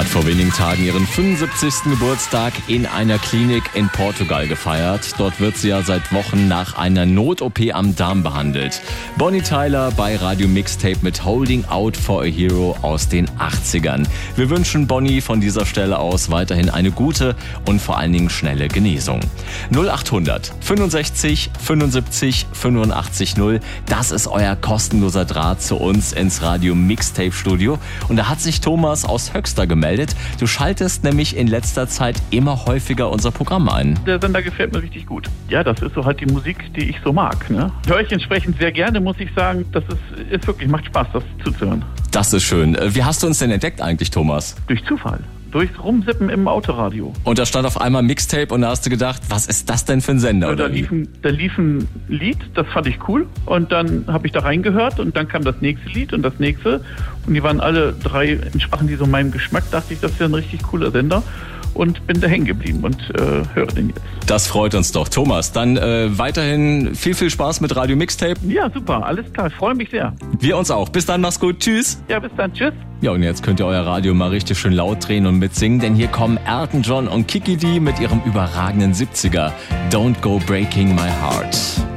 hat vor wenigen Tagen ihren 75. Geburtstag in einer Klinik in Portugal gefeiert. Dort wird sie ja seit Wochen nach einer Not-OP am Darm behandelt. Bonnie Tyler bei Radio Mixtape mit Holding Out for a Hero aus den 80ern. Wir wünschen Bonnie von dieser Stelle aus weiterhin eine gute und vor allen Dingen schnelle Genesung. 0800 65 75 85 0, das ist euer kostenloser Draht zu uns ins Radio Mixtape Studio. Und da hat sich Thomas aus Höxter gemeldet. Du schaltest nämlich in letzter Zeit immer häufiger unser Programm ein. Der Sender gefällt mir richtig gut. Ja, das ist so halt die Musik, die ich so mag. Ne? Höre ich entsprechend sehr gerne, muss ich sagen. Das ist wirklich, macht Spaß, das zuzuhören. Das ist schön. Wie hast du uns denn entdeckt eigentlich, Thomas? Durch Zufall. Durchs Rumsippen im Autoradio. Und da stand auf einmal Mixtape und da hast du gedacht, was ist das denn für ein Sender? Da lief ein Lied, das fand ich cool. Und dann habe ich da reingehört und dann kam das nächste Lied und das nächste. Und die waren alle drei, entsprachen die so meinem Geschmack. Dachte ich, das ist ja ein richtig cooler Sender. Und bin da hängen geblieben und höre den jetzt. Das freut uns doch. Thomas, dann weiterhin viel Spaß mit Radio Mixtape. Ja, super, alles klar, ich freue mich sehr. Wir uns auch. Bis dann, mach's gut, tschüss. Ja, bis dann, tschüss. Ja, und jetzt könnt ihr euer Radio mal richtig schön laut drehen und mitsingen, denn hier kommen Elton John und Kiki D mit ihrem überragenden 70er Don't Go Breaking My Heart.